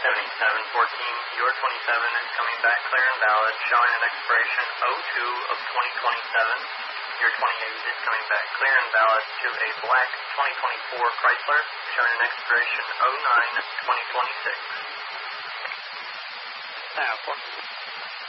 7714, your 27 is coming back clear and valid, showing an expiration 02 of 2027. Your 28 is coming back clear and valid to a black 2024 Chrysler, showing an expiration 09 2026.